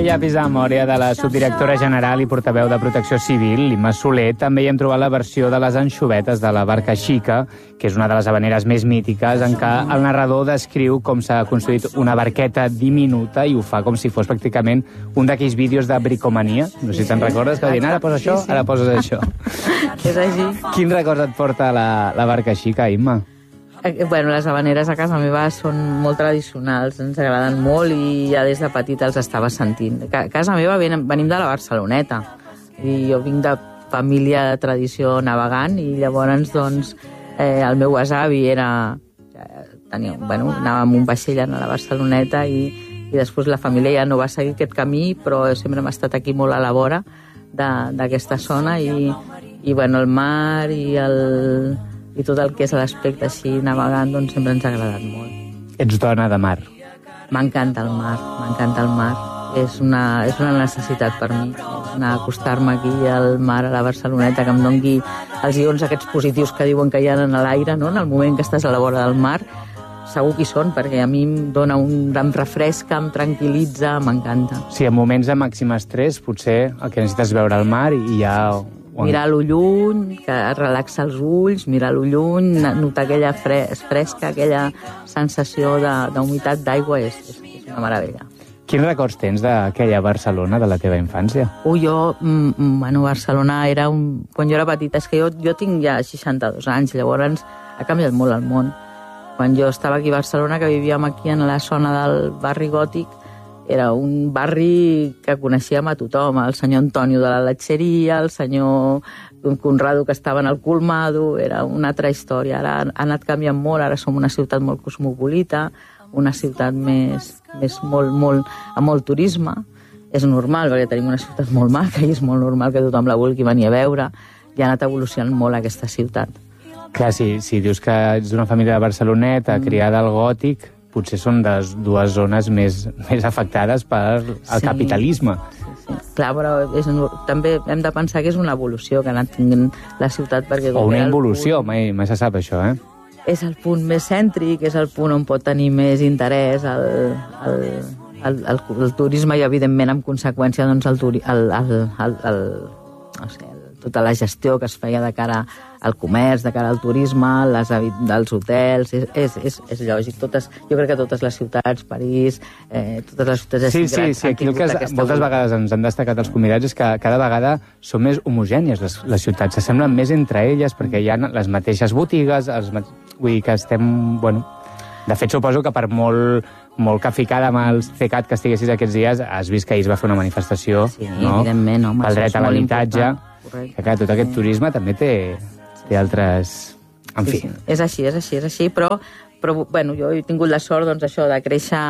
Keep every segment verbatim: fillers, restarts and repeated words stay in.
llapis de memòria de la subdirectora general i portaveu de Protecció Civil, l'Imma Soler, també hi hem trobat la versió de les anxovetes de la Barca Xica, que és una de les habaneres més mítiques, en què el narrador descriu com s'ha construït una barqueta diminuta i ho fa com si fos pràcticament un d'aquells vídeos de bricomania. No sé si te'n recordes, que diuen, ara poses això, ara poses això. És així. Quin record et porta la, la Barca Xica, Imma? Bueno, les habaneres a casa meva són molt tradicionals, ens agraden molt i ja des de petita els estava sentint. A casa meva venim de la Barceloneta i jo vinc de família de tradició navegant i llavors doncs eh, el meu besavi era... Tenia, bueno, anava amb un vaixell a la Barceloneta i, i després la família ja no va seguir aquest camí, però sempre hem estat aquí molt a la vora d'aquesta zona i, i bueno, el mar i el... i tot el que és l'aspecte així navegant, doncs sempre ens ha agradat molt. Ets dona de mar. M'encanta el mar, m'encanta el mar. És una, és una necessitat per mi, és anar a acostar-me aquí al mar, a la Barceloneta, que em doni els ions aquests positius que diuen que hi ha en l'aire, no? En el moment que estàs a la vora del mar, segur que hi són, perquè a mi em dona un... em refresca, em tranquil·litza, m'encanta. Sí, en moments de màxim estrès, potser el que necessites és veure el mar i ja... Mirar-lo lluny, que relaxa els ulls, mirar-lo lluny, notar aquella fres fresca, aquella sensació d'humitat d'aigua, és, és, és una meravella. Quins records tens d'aquella Barcelona de la teva infància? Ui, jo, mm, bueno, Barcelona era un... Quan jo era petita, és que jo, jo tinc ja seixanta-dos anys, llavors ha canviat molt el món. Quan jo estava aquí a Barcelona, que vivíem aquí en la zona del barri gòtic, era un barri que coneixíem a tothom, el senyor Antonio de la Latxeria, el senyor Conrado que estava en el Colmado, era una altra història. Ara ha anat canviant molt, ara som una ciutat molt cosmopolita, una ciutat més, més molt, molt, amb molt turisme. És normal, perquè tenim una ciutat molt maca i és molt normal que tothom la vulgui venir a veure. I ha anat evolucionant molt aquesta ciutat. Clar, si, si dius que ets d'una família de Barceloneta, mm. criada al gòtic, potser són les dues zones més, més afectades pel sí, capitalisme. Sí, sí. Clar, però és, també hem de pensar que és una evolució que ha anat tinguent la ciutat. Perquè o una involució, punt, mai, mai se sap això, eh? És el punt més cèntric, és el punt on pot tenir més interès el, el, el, el, el turisme i, evidentment, en conseqüència, doncs, el, turi, el, el, el, el, no sé, tota la gestió que es feia de cara al comerç, de cara al turisme, les, dels hotels, és, és, és, és lògic. Totes, jo crec que totes les ciutats, París, eh, totes les ciutats sí, sí, sí, aquí el que es, moltes vegades ens han destacat els convidats és que cada vegada són més homogènies les, les ciutats, s'assemblen més entre elles perquè hi ha les mateixes botigues, els, vull dir que estem, bueno... De fet, suposo que per molt, molt caficada amb el CECAT que estiguessis aquests dies, has vist que ahir es va fer una manifestació, sí, no? Evidentment, home, pel dret a l'habitatge. Que clar, tot aquest sí. turisme també té, té altres... En sí, fi. Sí. És així, és així, és així, però, però bueno, jo he tingut la sort, doncs, això, de créixer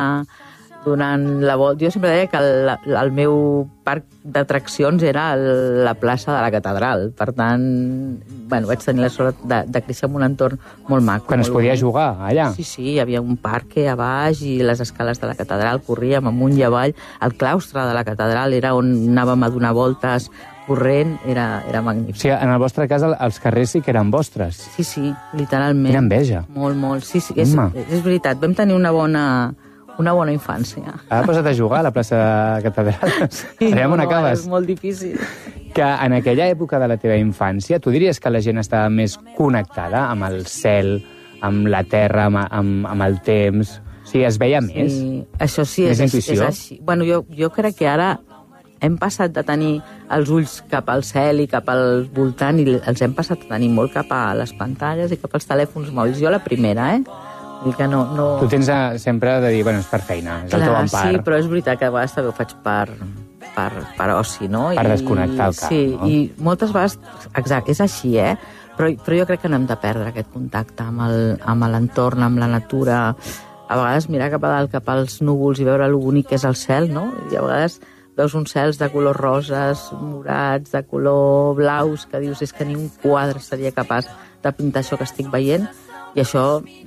durant la volta. Jo sempre deia que el, el meu parc d'atraccions era el, la plaça de la catedral. Per tant, bueno, vaig tenir la sort de, de créixer en un entorn molt maco. Quan molt es podia bonic. jugar, allà? Sí, sí, hi havia un parc a baix i les escales de la catedral, corríem amunt i avall. El claustre de la catedral era on anàvem a donar voltes corrent, era, era magnífic. O sigui, en el vostre cas, els carrers sí que eren vostres. Sí, sí, literalment. Quina enveja. Molt, molt. Sí, sí, és, és veritat. Vam tenir una bona... una bona infància. Ara posa't a jugar a la plaça de la catedral. Sí, no, on no, acabes. És molt difícil. Que en aquella època de la teva infància, tu diries que la gent estava més connectada amb el cel, amb la terra, amb, amb, amb el temps? O sigui, es veia sí, més? Això sí, més és, és així. Bueno, jo, jo crec que ara hem passat de tenir els ulls cap al cel i cap al voltant i els hem passat a tenir molt cap a les pantalles i cap als telèfons mòbils. Jo la primera, eh? Que no, no... Tu tens a, sempre de dir, bueno, és per feina, és clar, el teu empar. Sí, però és veritat que a vegades també ho faig per, per, per oci, no? Per I, desconnectar el cap, sí, no? I moltes vegades, exacte, és així, eh? Però, però jo crec que no hem de perdre aquest contacte amb l'entorn, amb la natura. A vegades mirar cap a dalt, cap als núvols i veure lo bonic que és el cel, no? I a vegades veus uns cels de colors roses, morats, de color blaus, que dius, és que ni un quadre seria capaç de pintar això que estic veient, i això...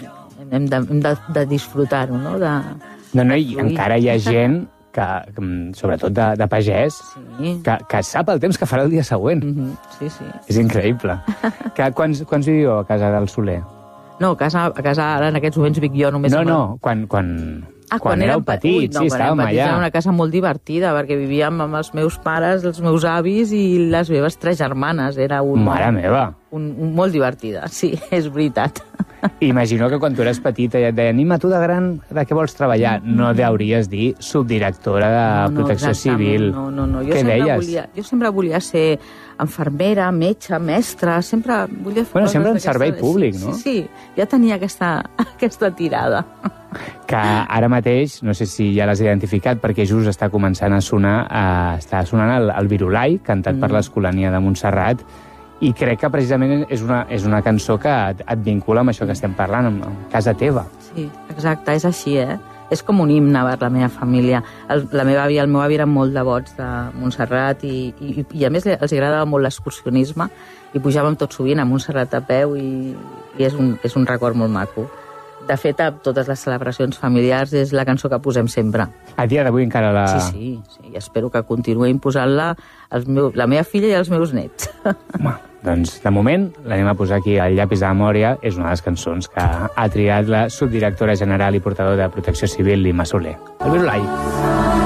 hem de, hem de, de disfrutar-ho, no? De, no, no, i encara hi ha gent, que, sobretot de, de pagès, sí. que, que sap el temps que farà el dia següent. Mm-hmm. Sí, sí. És increïble. Que, quants, quants viviu a casa del Soler? No, a casa, a casa ara en aquests moments vic jo només... No, amb... no, quan, quan, Ah, quan, quan éreu petits, Ui, no, sí, estàvem allà. Era una casa molt divertida, perquè vivíem amb els meus pares, els meus avis i les meves tres germanes. Era un, Mare meva! Un, un, molt divertida, sí, és veritat. Imagino que quan tu eres petita ja et deien Imma, tu de gran, de què vols treballar? No deuries dir subdirectora de no, no, Protecció Civil. No, no, no. Jo què sempre deies? Volia, jo sempre volia ser infermera, metge, mestra, sempre volia fer bueno, coses sempre en servei públic, no? Sí, sí, ja tenia aquesta, aquesta tirada. Que ara mateix, no sé si ja l'has identificat, perquè just està començant a sonar, eh, està sonant el, el Virulai, cantat mm. per l'Escolania de Montserrat, i crec que precisament és una, és una cançó que et, et vincula amb això que estem parlant, amb, amb casa teva. Sí, exacte, és així, eh? És com un himne per la meva família. El, la meva àvia i el meu avi eren molt devots de Montserrat i, i, i a més els agradava molt l'excursionisme i pujàvem tot sovint a Montserrat a peu i, i és, un, és un record molt maco. De fet, a totes les celebracions familiars és la cançó que posem sempre. A dia d'avui encara la... Sí, sí, sí, i espero que continuïn posant-la la meva filla i els meus nets. Home, doncs, de moment, l'anem a posar aquí al llapis de la memòria. És una de les cançons que ha triat la subdirectora general i portador de Protecció Civil, Imma Soler. El Virulai.